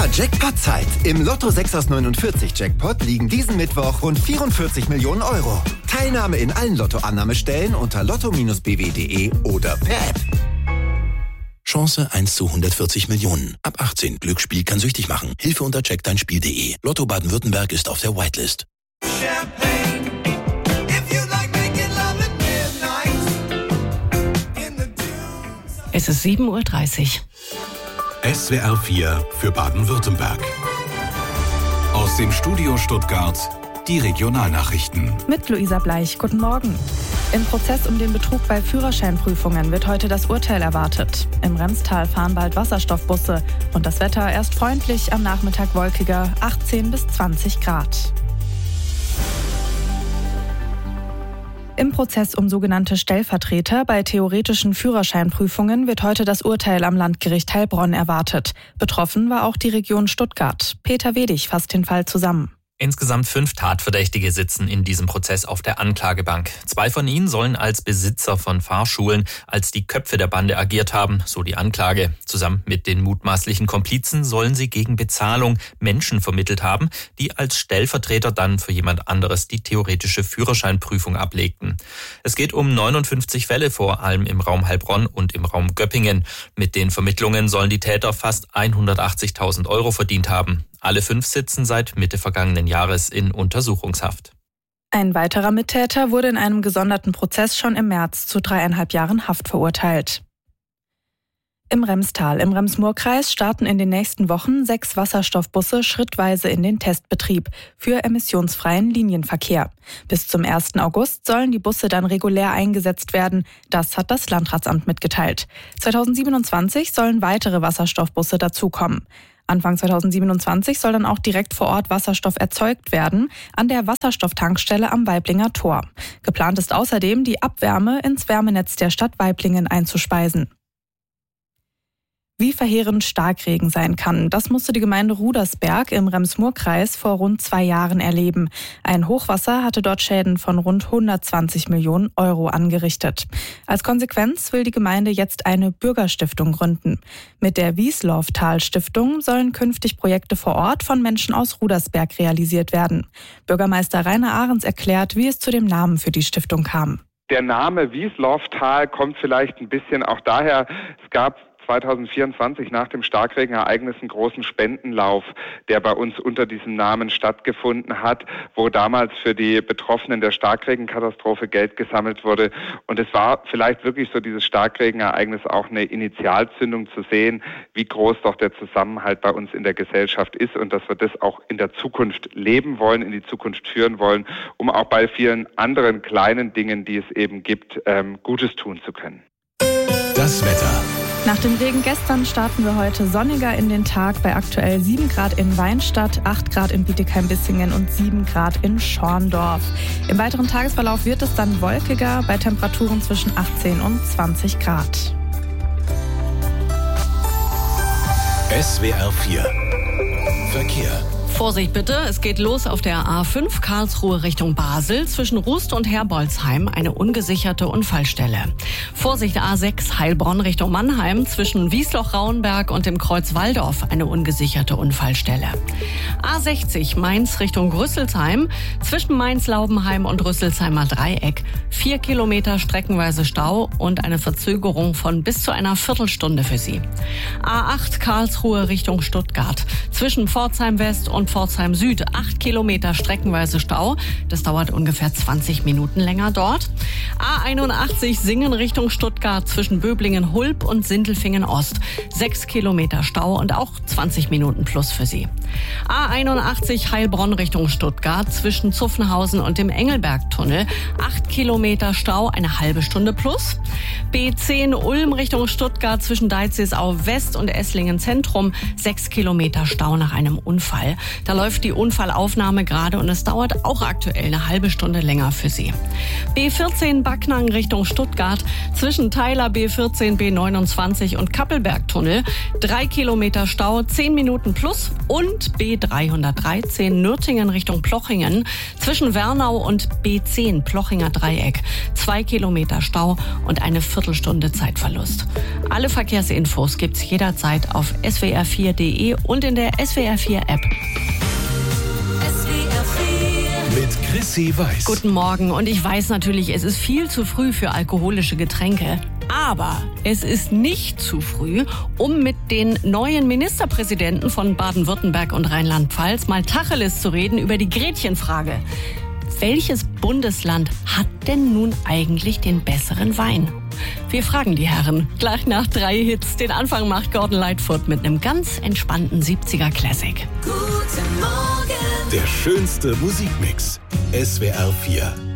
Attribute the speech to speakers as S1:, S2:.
S1: Jackpot-Zeit. Im Lotto 6 aus 49 Jackpot liegen diesen Mittwoch rund 44 Millionen Euro. Teilnahme in allen Lotto-Annahmestellen unter lotto-bw.de oder per App.
S2: Chance 1 zu 140 Millionen. Ab 18. Glücksspiel kann süchtig machen. Hilfe unter checkdeinspiel.de. Lotto Baden-Württemberg ist auf der Whitelist.
S3: Es ist 7:30 Uhr.
S4: SWR 4 für Baden-Württemberg. Aus dem Studio Stuttgart die Regionalnachrichten.
S5: Mit Luisa Bleich, guten Morgen. Im Prozess um den Betrug bei Führerscheinprüfungen wird heute das Urteil erwartet. Im Remstal fahren bald Wasserstoffbusse und das Wetter erst freundlich, am Nachmittag wolkiger, 18 bis 20 Grad. Im Prozess um sogenannte Stellvertreter bei theoretischen Führerscheinprüfungen wird heute das Urteil am Landgericht Heilbronn erwartet. Betroffen war auch die Region Stuttgart. Peter Wedig fasst den Fall zusammen.
S6: Insgesamt 5 Tatverdächtige sitzen in diesem Prozess auf der Anklagebank. 2 von ihnen sollen als Besitzer von Fahrschulen als die Köpfe der Bande agiert haben, so die Anklage. Zusammen mit den mutmaßlichen Komplizen sollen sie gegen Bezahlung Menschen vermittelt haben, die als Stellvertreter dann für jemand anderes die theoretische Führerscheinprüfung ablegten. Es geht um 59 Fälle, vor allem im Raum Heilbronn und im Raum Göppingen. Mit den Vermittlungen sollen die Täter fast 180.000 Euro verdient haben. Alle 5 sitzen seit Mitte vergangenen Jahres in Untersuchungshaft.
S5: Ein weiterer Mittäter wurde in einem gesonderten Prozess schon im März zu 3,5 Jahren Haft verurteilt. Im Remstal, im Rems-Murr-Kreis, starten in den nächsten Wochen 6 Wasserstoffbusse schrittweise in den Testbetrieb für emissionsfreien Linienverkehr. Bis zum 1. August sollen die Busse dann regulär eingesetzt werden. Das hat das Landratsamt mitgeteilt. 2027 sollen weitere Wasserstoffbusse dazukommen. Anfang 2027 soll dann auch direkt vor Ort Wasserstoff erzeugt werden, an der Wasserstofftankstelle am Waiblinger Tor. Geplant ist außerdem, die Abwärme ins Wärmenetz der Stadt Waiblingen einzuspeisen. Wie verheerend Starkregen sein kann, das musste die Gemeinde Rudersberg im Rems-Murr-Kreis vor rund 2 Jahren erleben. Ein Hochwasser hatte dort Schäden von rund 120 Millionen Euro angerichtet. Als Konsequenz will die Gemeinde jetzt eine Bürgerstiftung gründen. Mit der Wieslow-Tal-Stiftung sollen künftig Projekte vor Ort von Menschen aus Rudersberg realisiert werden. Bürgermeister Rainer Ahrens erklärt, wie es zu dem Namen für die Stiftung kam.
S7: Der Name Wieslow-Tal kommt vielleicht ein bisschen auch daher, es gab 2024 nach dem Starkregenereignis einen großen Spendenlauf, der bei uns unter diesem Namen stattgefunden hat, wo damals für die Betroffenen der Starkregenkatastrophe Geld gesammelt wurde. Und es war vielleicht wirklich so dieses Starkregenereignis auch eine Initialzündung zu sehen, wie groß doch der Zusammenhalt bei uns in der Gesellschaft ist und dass wir das auch in der Zukunft leben wollen, in die Zukunft führen wollen, um auch bei vielen anderen kleinen Dingen, die es eben gibt, Gutes tun zu können.
S4: Das Wetter.
S5: Nach dem Regen gestern starten wir heute sonniger in den Tag bei aktuell 7 Grad in Weinstadt, 8 Grad in Bietigheim-Bissingen und 7 Grad in Schorndorf. Im weiteren Tagesverlauf wird es dann wolkiger bei Temperaturen zwischen 18 und 20 Grad.
S4: SWR 4 Verkehr.
S3: Vorsicht bitte, es geht los auf der A5 Karlsruhe Richtung Basel. Zwischen Rust und Herbolzheim eine ungesicherte Unfallstelle. Vorsicht A6 Heilbronn Richtung Mannheim. Zwischen Wiesloch-Rauenberg und dem Kreuz Walldorf eine ungesicherte Unfallstelle. A60 Mainz Richtung Rüsselsheim. Zwischen Mainz-Laubenheim und Rüsselsheimer Dreieck 4 Kilometer streckenweise Stau und eine Verzögerung von bis zu einer Viertelstunde für Sie. A8 Karlsruhe Richtung Stuttgart. Zwischen Pforzheim West und Pforzheim Süd 8 Kilometer streckenweise Stau. Das dauert ungefähr 20 Minuten länger dort. A81 Singen Richtung Stuttgart zwischen Böblingen-Hulb und Sindelfingen-Ost. 6 Kilometer Stau und auch 20 Minuten plus für Sie. A81 Heilbronn Richtung Stuttgart zwischen Zuffenhausen und dem Engelbergtunnel. 8 Kilometer Stau, eine halbe Stunde plus. B10 Ulm Richtung Stuttgart zwischen Deizisau West und Esslingen Zentrum. 6 Kilometer Stau nach einem Unfall. Da läuft die Unfallaufnahme gerade und es dauert auch aktuell eine halbe Stunde länger für Sie. B14 Backnang Richtung Stuttgart zwischen Theiler B14, B29 und Kappelbergtunnel. 3 Kilometer Stau, 10 Minuten plus. Und B313 Nürtingen Richtung Plochingen zwischen Wernau und B10 Plochinger Dreieck. 2 Kilometer Stau und eine Viertelstunde Zeitverlust. Alle Verkehrsinfos gibt's jederzeit auf swr4.de und in der SWR4 App.
S4: Mit Chrissy Weiß.
S3: Guten Morgen, und ich weiß natürlich, es ist viel zu früh für alkoholische Getränke. Aber es ist nicht zu früh, um mit den neuen Ministerpräsidenten von Baden-Württemberg und Rheinland-Pfalz mal Tacheles zu reden über die Gretchenfrage. Welches Bundesland hat denn nun eigentlich den besseren Wein? Wir fragen die Herren gleich nach 3 Hits. Den Anfang macht Gordon Lightfoot mit einem ganz entspannten 70er Classic.
S8: Guten Morgen.
S4: Der schönste Musikmix. SWR 4.